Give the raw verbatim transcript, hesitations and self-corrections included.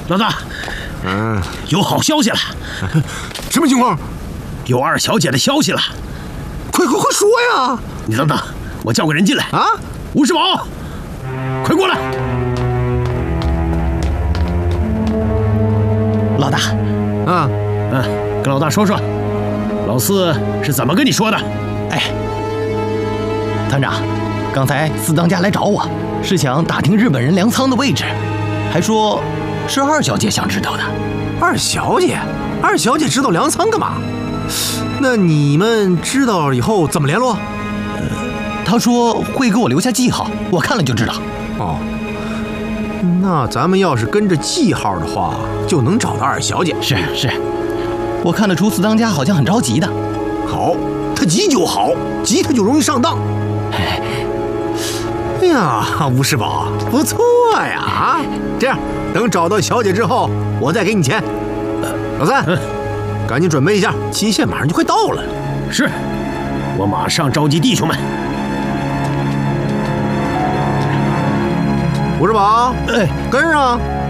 老大，嗯，有好消息了。 什么情况？ 有二小姐的消息了。 快快快说呀！ 你等等，我叫个人进来啊！ 吴世宝，快过来！ 老大， 啊， 嗯，跟老大说说，老四是怎么跟你说的？ 哎，团长，刚才四当家来找我，是想打听日本人粮仓的位置，还说是二小姐想知道的。 二小姐，二小姐知道粮仓干嘛？那你们知道以后怎么联络？ 呃，他说会给我留下记号，我看了就知道。 哦，那咱们要是跟着记号的话，就能找到二小姐。 是是，我看得出四当家好像很着急的。 好，他急就好，急他就容易上当。哎呀，吴世宝，不错呀！啊，这样，等找到小姐之后，我再给你钱。老三，嗯，赶紧准备一下，期限马上就快到了。 是，我马上召集弟兄们。 吴世宝，哎，跟上。